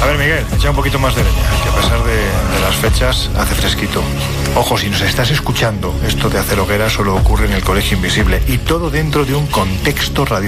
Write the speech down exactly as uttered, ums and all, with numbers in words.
ver, Miguel, echa un poquito más de leña, que a pesar de, de las fechas hace fresquito. Ojo, si nos estás escuchando, esto de hacer hoguera solo ocurre en el Colegio Invisible y todo dentro de un contexto radio.